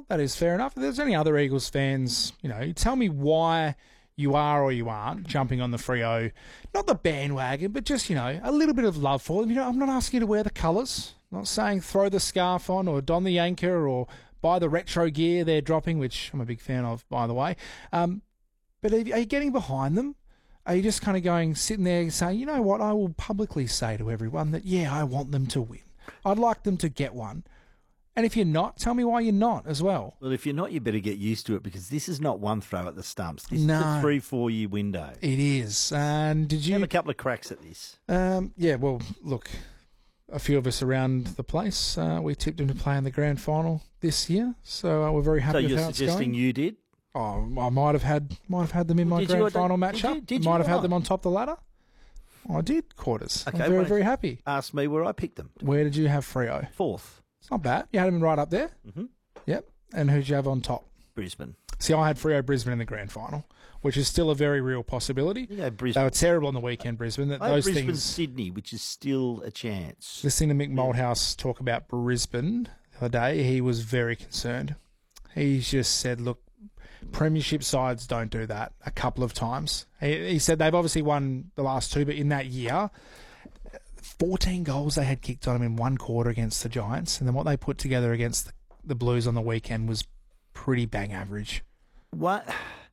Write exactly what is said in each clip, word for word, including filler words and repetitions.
that is fair enough. If there's any other Eagles fans, you know, tell me why you are or you aren't jumping on the Freo, not the bandwagon, but just, you know, a little bit of love for them. You know, I'm not asking you to wear the colours. I'm not saying throw the scarf on or don the anchor or buy the retro gear they're dropping, which I'm a big fan of, by the way. Um, but are you, are you getting behind them? Are you just kind of going, sitting there saying, you know what, I will publicly say to everyone that, yeah, I want them to win. I'd like them to get one. And if you're not, tell me why you're not as well. Well, if you're not, you better get used to it because this is not one throw at the stumps. This no. is a three, four-year window. It is. And did you have a couple of cracks at this? Um, yeah, well, look, a few of us around the place, uh, we tipped him to play in the grand final this year, so uh, we're very happy so with you're how it's going. suggesting you did? Oh, I might have had might have had them in my did grand you, final did matchup. you, did you might have not? had them on top of the ladder. Oh, I did, Quarters. Okay, I'm very, well, very happy. Ask me where I picked them. Where did you have Freo? Fourth. It's not bad. You had them right up there. Mm-hmm. Yep. And who'd you have on top? Brisbane. See, I had Freo Brisbane in the grand final, which is still a very real possibility. Yeah, Brisbane. They were terrible on the weekend, Brisbane. That I had those Brisbane, things. Sydney, which is still a chance. Listening to Mick Malthouse talk about Brisbane the other day, he was very concerned. He just said, look, premiership sides don't do that a couple of times. He, he said they've obviously won the last two, but in that year, fourteen goals they had kicked on them in one quarter against the Giants, and then what they put together against the, the Blues on the weekend was pretty bang average. What?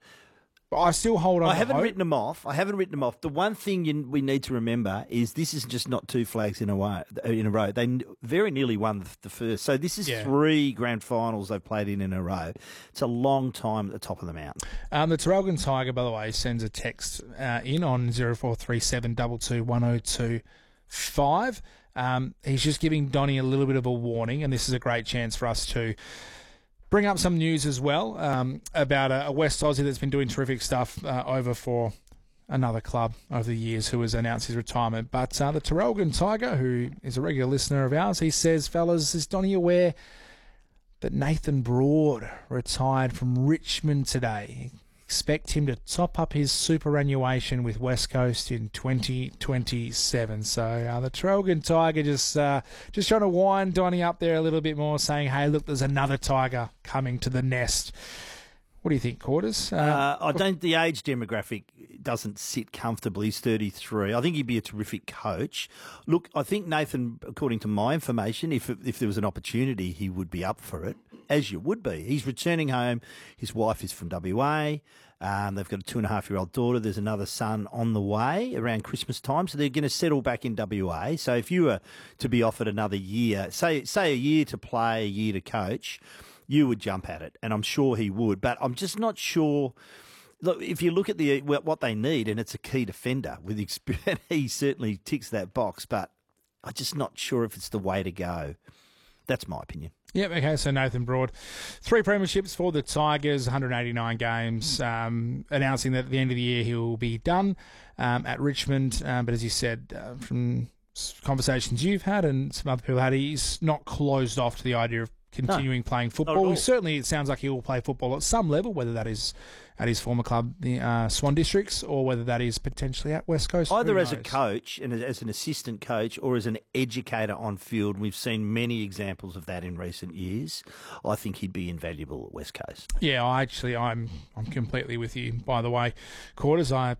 But I still hold on. I to haven't hope. written them off. I haven't written them off. The one thing you, we need to remember is this is just not two flags in a row. In a row, they n- very nearly won the, the first. So this is Yeah. three grand finals they've played in in a row. It's a long time at the top of the mountain. Um, the Traralgon Tiger, by the way, sends a text uh, in on zero four three seven two two one zero two five. Um, he's just giving Donny a little bit of a warning, and this is a great chance for us to bring up some news as well um, about a, a West Aussie that's been doing terrific stuff uh, over for another club over the years who has announced his retirement. But uh, the Traralgon Tiger, who is a regular listener of ours, he says, fellas, is Donny aware that Nathan Broad retired from Richmond today? Expect him to top up his superannuation with West Coast in twenty twenty-seven. So uh, the Traralgon Tiger just uh, just trying to wind Donny up there a little bit more, saying, hey, look, there's another Tiger coming to the nest. What do you think, Quarters? Uh, Uh, I don't. The age demographic doesn't sit comfortably. He's thirty-three. I think he'd be a terrific coach. Look, I think Nathan, according to my information, if if there was an opportunity, he would be up for it, as you would be. He's returning home. His wife is from W A. Um, they've got a two and a half year old daughter. There's another son on the way around Christmas time, so they're going to settle back in W A. So if you were to be offered another year, say say a year to play, a year to coach, you would jump at it, and I'm sure he would. But I'm just not sure. Look, if you look at the what they need, and it's a key defender with experience, he certainly ticks that box. But I'm just not sure if it's the way to go. That's my opinion. Yep, okay, so Nathan Broad. Three premierships for the Tigers, one hundred eighty-nine games, um, announcing that at the end of the year he will be done um, at Richmond. Um, but as you said, uh, from conversations you've had and some other people had, he's not closed off to the idea of continuing no, playing football. Certainly, it sounds like he will play football at some level, whether that is at his former club, the uh, Swan Districts, or whether that is potentially at West Coast. Either as a coach and as an assistant coach or as an educator on field. We've seen many examples of that in recent years. I think he'd be invaluable at West Coast. Yeah, I actually, I'm, I'm completely with you. By the way, Quarters, I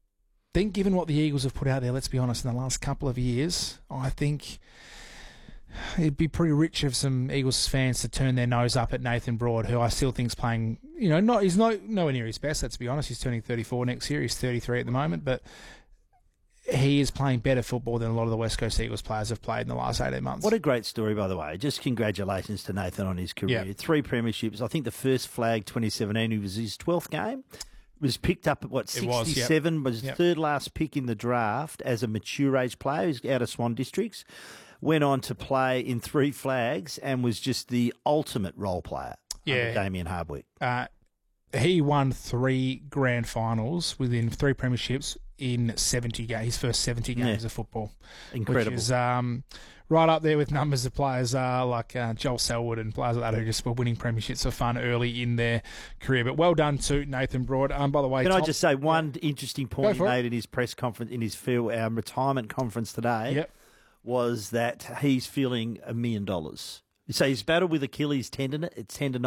think given what the Eagles have put out there, let's be honest, in the last couple of years, I think it'd be pretty rich of some Eagles fans to turn their nose up at Nathan Broad, who I still think's playing, you know, not he's no, nowhere near his best, let's be honest. He's turning thirty-four next year. He's thirty-three at the moment, but he is playing better football than a lot of the West Coast Eagles players have played in the last eighteen months. What a great story, by the way. Just congratulations to Nathan on his career. Yep. Three premierships. I think the first flag, twenty seventeen, it was his twelfth game. Was picked up at, what, sixty-seven, was, yep. was yep. third last pick in the draft as a mature age player. He's out of Swan Districts. Went on to play in three flags and was just the ultimate role player. Yeah. Damien Hardwick. Uh, he won three grand finals within three premierships in seventy games, his first seventy games yeah. of football. Incredible. Which is um, right up there with numbers of players uh, like uh, Joel Selwood and players like that who just were winning premierships for fun early in their career. But well done to Nathan Broad. Um, by the way, Can Tom, I just say one yeah. interesting point he made it. in his press conference, in his field, um, retirement conference today, yep. was that he's feeling a million dollars. So he's battled with Achilles tendon, tendonitis.